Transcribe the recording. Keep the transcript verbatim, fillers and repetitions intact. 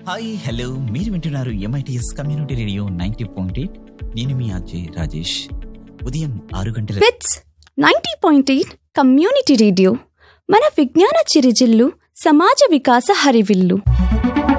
Hi hello, మీరు వింటున్నారు MITS community radio ninety point eight. నేను మీ అజయ్ రాజేష్. ఉదయం ఆరు గంటల విత్స్ ninety point eight community radio మన విజ్ఞాన చిరుజిల్లు, సమాజ వికాస హరివిల్లు.